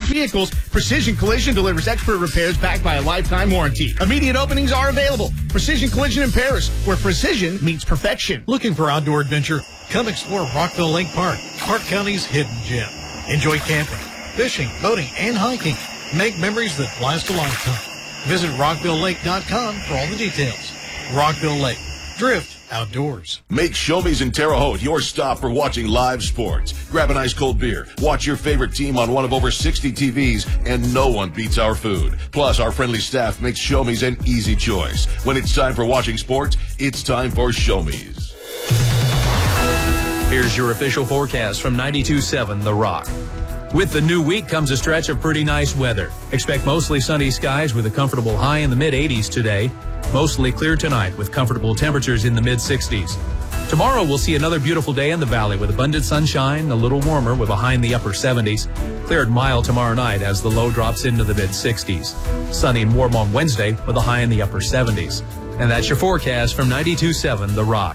vehicles, Precision Collision delivers expert repairs backed by a lifetime warranty. Immediate openings are available. Precision Collision in Paris, where precision meets perfection. Looking for outdoor adventure? Come explore Rockville Lake Park, Clark County's hidden gem. Enjoy camping, fishing, boating, and hiking. Make memories that last a lifetime. Visit RockvilleLake.com for all the details. Rockville Lake. Drift outdoors. Make Showme's in Terre Haute your stop for watching live sports. Grab an ice cold beer, watch your favorite team on one of over 60 TVs, and no one beats our food. Plus, our friendly staff makes Showme's an easy choice. When it's time for watching sports, it's time for Showme's. Here's your official forecast from 92.7 The Rock. With the new week comes a stretch of pretty nice weather. Expect mostly sunny skies with a comfortable high in the mid-80s today. Mostly clear tonight with comfortable temperatures in the mid-60s. Tomorrow we'll see another beautiful day in the valley with abundant sunshine, a little warmer with a high in the upper 70s. Cleared mild tomorrow night as the low drops into the mid-60s. Sunny and warm on Wednesday with a high in the upper 70s. And that's your forecast from 92.7 The Rock.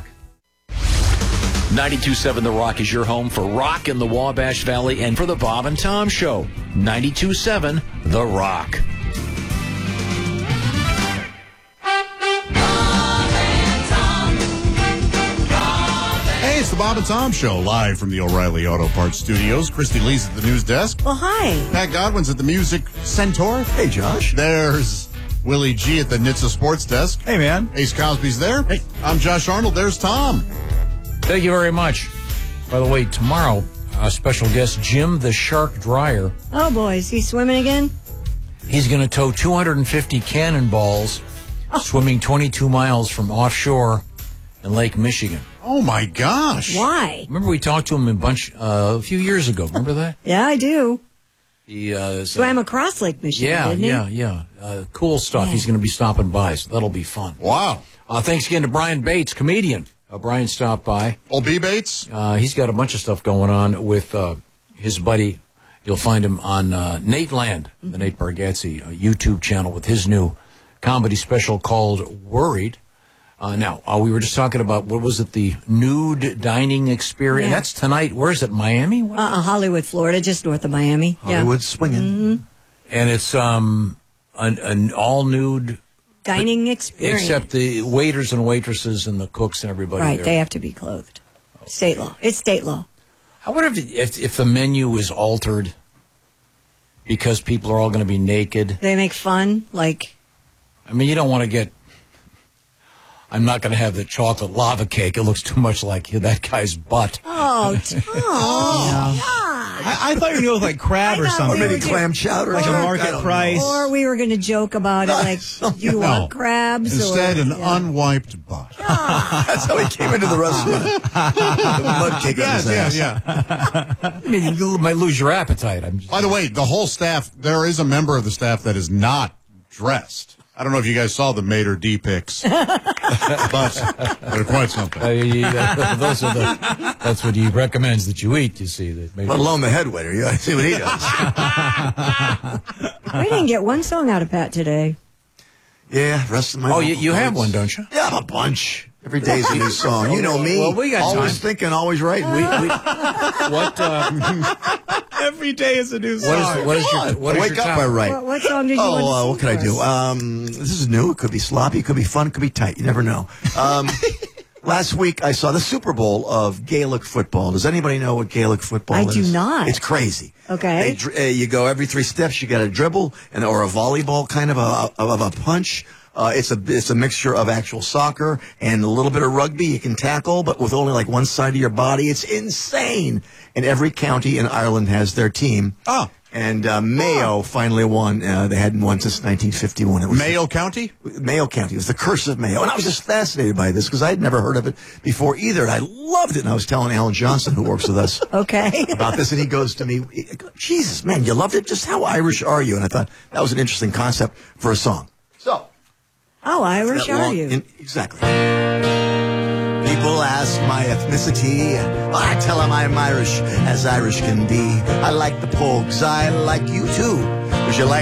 92.7 The Rock is your home for rock in the Wabash Valley and for the Bob and Tom Show. 92.7 The Rock. Hey, it's the Bob and Tom Show, live from the O'Reilly Auto Parts Studios. Christy Lee's at the news desk. Well, hi. Pat Godwin's at the Music Centaur. Hey, Josh. There's Willie G at the NHTSA Sports Desk. Hey, man. Ace Cosby's there. Hey. I'm Josh Arnold. There's Tom. Thank you very much. By the way, tomorrow, special guest Jim the Shark Dryer. Oh, boy. Is he swimming again? He's going to tow 250 cannonballs, swimming 22 miles from offshore in Lake Michigan. Oh, my gosh. Why? Remember we talked to him a few years ago. Remember that? Yeah, I do. He swam across Lake Michigan, didn't he? Yeah. Cool stuff. Yeah. He's going to be stopping by, so that'll be fun. Wow. Thanks again to Brian Bates, comedian. Brian stopped by. Old B. Bates? He's got a bunch of stuff going on with his buddy. You'll find him on Nate Land, the Nate Bargatze YouTube channel, with his new comedy special called Worried. Now, we were just talking about, what was it, the nude dining experience? Yeah. That's tonight. Where is it, Miami? Hollywood, Florida, just north of Miami. Hollywood swinging. Mm-hmm. And it's an all-nude dining experience. Except the waiters and waitresses and the cooks and everybody right, there. They have to be clothed. State law. It's state law. I wonder if the menu is altered because people are all going to be naked. They make fun, like... I mean, you don't want to get... I'm not going to have the chocolate lava cake. It looks too much like that guy's butt. Oh, Tom. I thought you were going to go with like crab or something. Or maybe clam chowder. Like a market price. Or we were going to joke about it like, do you want crabs? Instead, an unwiped butt. That's how he came into the restaurant. The mud cake on his ass. Yeah. I mean, you might lose your appetite. By the way, the whole staff, there is a member of the staff that is not dressed. I don't know if you guys saw the Mater D pics, but they're quite something. That's what he recommends that you eat, you see. Let alone the head waiter. You gotta see what he does. We didn't get one song out of Pat today. Yeah, rest of my... Oh, you have one, don't you? Yeah, a bunch. Every day's a new song. You know me. Well, we got always time. Thinking, always writing. What? Every day is a new song. What is wake up, I write. What song did you want to sing what could I do? This is new. It could be sloppy. It could be fun. It could be tight. You never know. Last week, I saw the Super Bowl of Gaelic football. Does anybody know what Gaelic football is? I do not. It's crazy. Okay. You go every 3 steps. You got a dribble or a volleyball kind of a punch. It's a mixture of actual soccer and a little bit of rugby. You can tackle, but with only like one side of your body. It's insane. And every county in Ireland has their team. Oh. And Mayo finally won. They hadn't won since 1951. It was Mayo County? Mayo County. It was the curse of Mayo. And I was just fascinated by this because I had never heard of it before either. And I loved it. And I was telling Alan Johnson, who works with us, about this. And he goes to me, Jesus, man, you loved it? Just how Irish are you? And I thought that was an interesting concept for a song. So. Oh, Irish are you? Exactly. People ask my ethnicity. Well, I tell them I'm Irish, as Irish can be. I like the Pogues. I like you too. Because you like